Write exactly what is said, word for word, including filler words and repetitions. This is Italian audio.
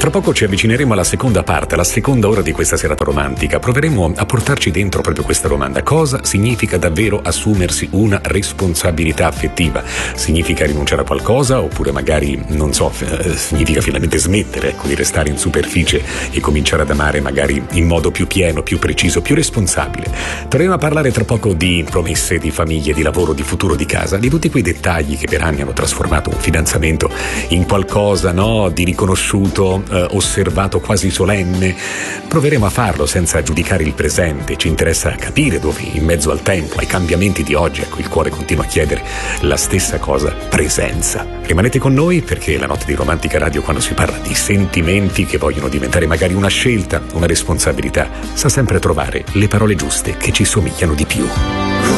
Tra poco ci avvicineremo alla seconda parte, alla seconda ora di questa serata romantica. Proveremo a portarci dentro proprio questa domanda: cosa significa davvero assumersi una responsabilità affettiva? Significa rinunciare a qualcosa, oppure magari, non so, significa finalmente smettere, ecco, di restare in superficie e cominciare ad amare magari in modo più pieno, più preciso, più responsabile. Torneremo a parlare tra poco di promesse, di famiglie, di lavoro, di futuro, di casa, di tutti quei dettagli che per anni hanno trasformato un fidanzamento in qualcosa, no, di riconosciuto, eh, osservato, quasi solenne. Proveremo a farlo senza giudicare il presente. Ci interessa capire dove, in mezzo al tempo, ai cambiamenti di oggi, ecco, il cuore continua a chiedere la stessa cosa: presenza. Rimanete con noi, perché la notte di Romantica Radio, quando si parla di sentimenti che vogliono diventare magari una scelta, una responsabilità, sa sempre trovare le parole giuste che ci somigliano di più.